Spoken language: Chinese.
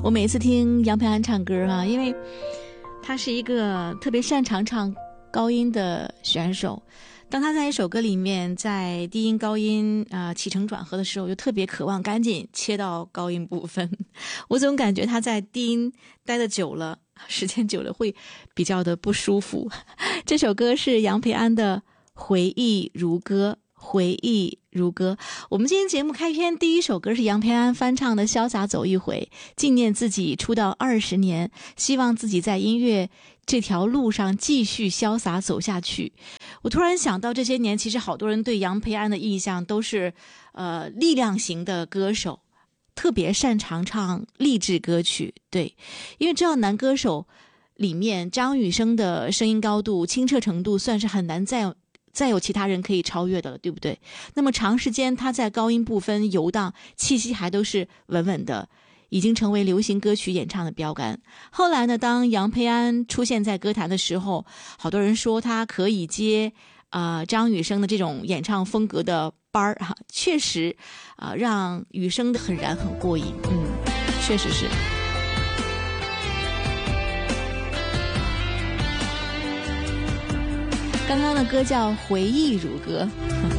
我每次听杨培安唱歌啊，因为他是一个特别擅长唱高音的选手，当他在一首歌里面在低音高音起承转合的时候，就特别渴望赶紧切到高音部分。我总感觉他在低音待得久了，时间久了会比较的不舒服。这首歌是杨培安的回忆如歌，回忆如歌。我们今天节目开篇第一首歌是杨培安翻唱的《潇洒走一回》，纪念自己出道20年，希望自己在音乐这条路上继续潇洒走下去。我突然想到，这些年其实好多人对杨培安的印象都是力量型的歌手，特别擅长唱励志歌曲。对，因为知道男歌手里面张雨生的声音高度、清澈程度算是很难再有其他人可以超越的了，对不对？那么长时间他在高音部分游荡，气息还都是稳稳的，已经成为流行歌曲演唱的标杆。后来呢，当杨培安出现在歌坛的时候，好多人说他可以接张雨生的这种演唱风格的班儿哈，确实让雨生的很燃很过瘾。确实是。刚刚的歌叫《回忆如歌》。